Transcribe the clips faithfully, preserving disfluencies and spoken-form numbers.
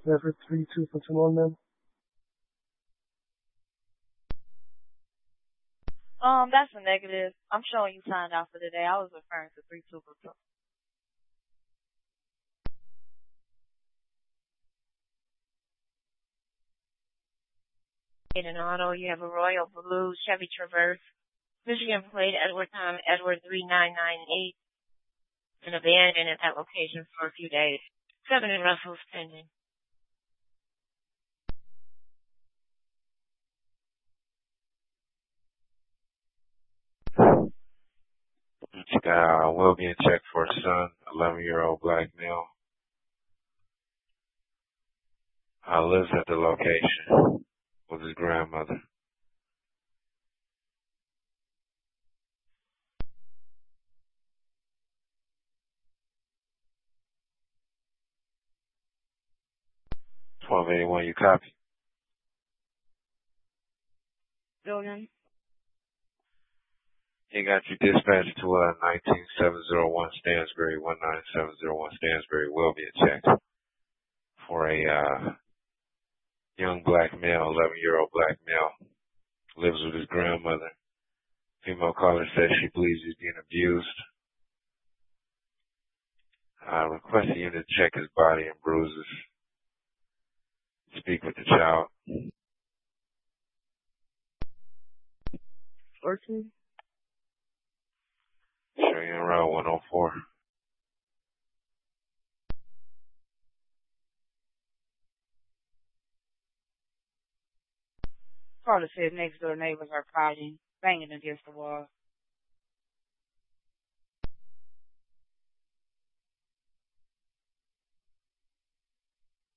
Never three two for Timon, ma'am. Um, that's a negative. I'm showing you signed out for the day. I was referring to three two for two. In an auto, you have a Royal Blue Chevy Traverse, Michigan plate, Edward Tom, Edward three nine nine eight, and abandoned at that location for a few days. Seven in Russell's pending. Uh, will be in check for a son, eleven-year-old black male. Uh, lives at the location with his grandmother. twelve eighty-one, you copy? Building. He got you dispatched to uh, nineteen seven oh one Stansbury, one nine seven oh one Stansbury, will be in check for a uh, young black male, eleven-year-old black male, lives with his grandmother. Female caller says she believes he's being abused. Uh, request the unit to check his body and bruises. Speak with the child. fourteen. Show you around one oh four. Caller said next door neighbors are fighting, banging against the wall.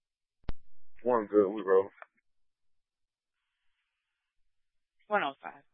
One good, we roll. one oh five.